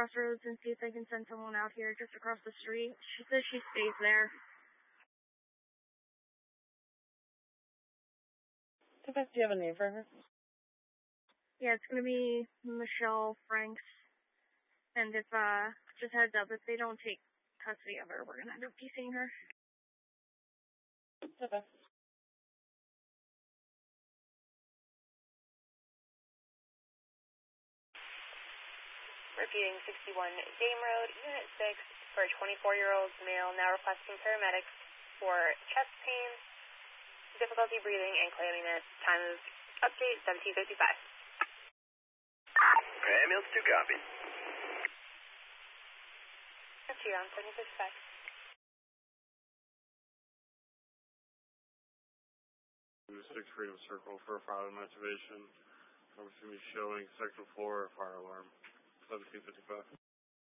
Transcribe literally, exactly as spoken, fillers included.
Crossroads and see if they can send someone out here just across the street. She says she stays there. Do you have a name for her? Yeah, it's going to be Michelle Franks. And if, uh, just heads up, if they don't take custody of her, we're going to end up piecing her. Okay. Repeating sixty-one Dame Road, Unit six, for a twenty-four-year-old male now requesting paramedics for chest pain, difficulty breathing, and clamminess. Time of update, seventeen fifty-five. Ambulance two copy. That's you on seventeen fifty-five. Six Freedom Circle for a fire alarm activation. I'm going to be showing sector four fire alarm. seventeen fifty-five.